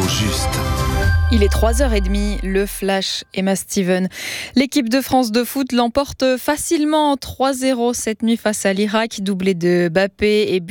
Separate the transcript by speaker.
Speaker 1: juste.
Speaker 2: Il est 3h30, le flash Emma Steven. L'équipe de France de foot l'emporte facilement 3-0 cette nuit face à l'Irak, doublé de Mbappé et